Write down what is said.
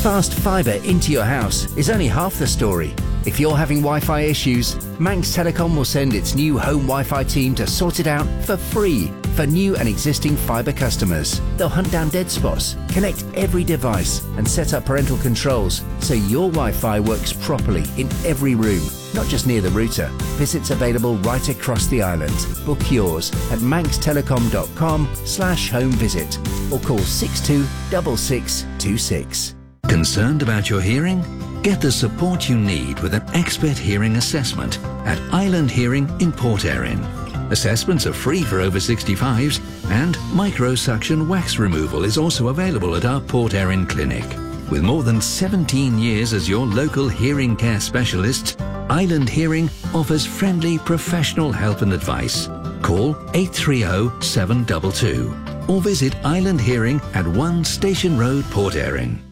Fast fibre into your house is only half the story. If you're having Wi-Fi issues, Manx Telecom will send its new home Wi-Fi team to sort it out for free for new and existing fibre customers. They'll hunt down dead spots, connect every device and set up parental controls so your Wi-Fi works properly in every room, not just near the router. Visits available right across the island. Book yours at manxtelecom.com/home visit or call 626626. Concerned about your hearing? Get the support you need with an expert hearing assessment at Island Hearing in Port Erin. Assessments are free for over 65s and microsuction wax removal is also available at our Port Erin clinic. With more than 17 years as your local hearing care specialist, Island Hearing offers friendly professional help and advice. Call 830 722 or visit Island Hearing at 1 Station Road, Port Erin.